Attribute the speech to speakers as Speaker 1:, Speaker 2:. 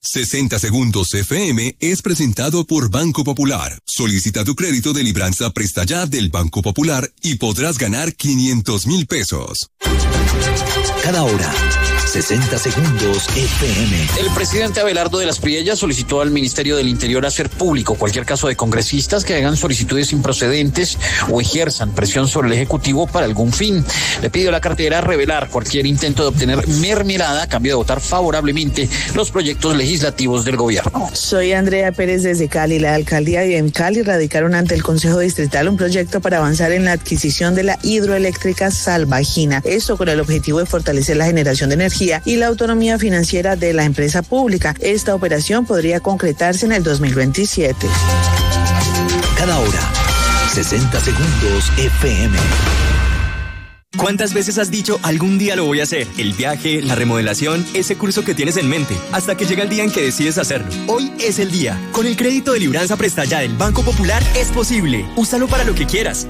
Speaker 1: 60 Segundos FM es presentado por Banco Popular. Solicita tu crédito de Libranza Presta Ya del Banco Popular y podrás ganar 500.000 pesos.
Speaker 2: Cada hora, 60 Segundos FM.
Speaker 3: El presidente Abelardo de las Priellas solicitó al Ministerio del Interior hacer público cualquier caso de congresistas que hagan solicitudes improcedentes o ejerzan presión sobre el Ejecutivo para algún fin. Le pidió a la cartera revelar cualquier intento de obtener mermelada a cambio de votar favorablemente los proyectos legislativos del gobierno.
Speaker 4: Soy Andrea Pérez desde Cali. La alcaldía y Cali radicaron ante el Consejo Distrital un proyecto para avanzar en la adquisición de la hidroeléctrica Salvajina. Esto con el objetivo de fortalecer la generación de energía y la autonomía financiera de la empresa pública. Esta operación podría concretarse en el 2027.
Speaker 2: Cada hora, 60 Segundos FM.
Speaker 5: ¿Cuántas veces has dicho algún día lo voy a hacer? El viaje, la remodelación, ese curso que tienes en mente, hasta que llega el día en que decides hacerlo. Hoy es el día. Con el crédito de Libranza Presta Ya del Banco Popular es posible. Úsalo para lo que quieras.